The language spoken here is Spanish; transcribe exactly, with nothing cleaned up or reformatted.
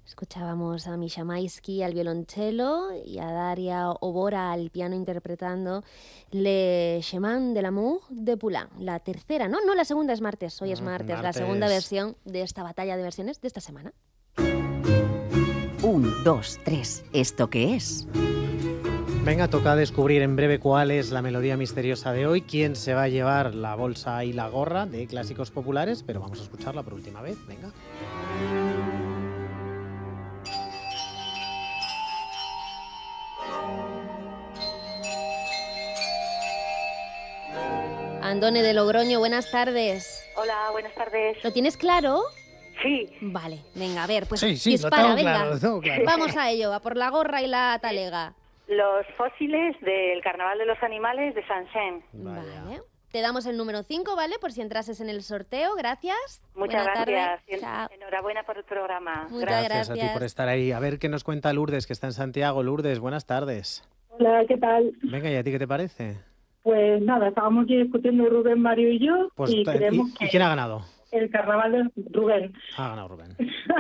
Escuchábamos a Misha Maisky al violonchelo y a Daria Obora al piano interpretando Le Chemin de l'amour de Poulenc. La tercera, ¿no? No, la segunda es martes. Hoy es Mm, martes, martes. la segunda versión de esta batalla de versiones de esta semana. Un, dos, tres. ¿Esto qué es? Venga, toca descubrir en breve cuál es la melodía misteriosa de hoy, quién se va a llevar la bolsa y la gorra de clásicos populares, pero vamos a escucharla por última vez. Venga. Andone de Logroño, buenas tardes. Hola, buenas tardes. ¿Lo tienes claro? Sí. Vale, venga, a ver, pues Sí, sí, dispara, lo tengo venga. claro, lo tengo claro. Vamos a ello, a por la gorra y la talega. Los fósiles del Carnaval de los Animales de Saint-Saëns. Vaya. Vale. Te damos el número cinco, ¿vale? Por si entrases en el sorteo. Gracias. Muchas Buena tarde. gracias. Y en- Chao. Enhorabuena por el programa. Muchas Gracias. Gracias a ti gracias. por estar ahí. A ver qué nos cuenta Lourdes, que está en Santiago. Lourdes, buenas tardes. Hola, ¿qué tal? Venga, ¿y a ti qué te parece? Pues nada, estábamos aquí discutiendo Rubén, Mario y yo Pues, y ta- creemos ¿y, que ¿y quién ha ganado? el carnaval de Rubén. Ha ganado Rubén.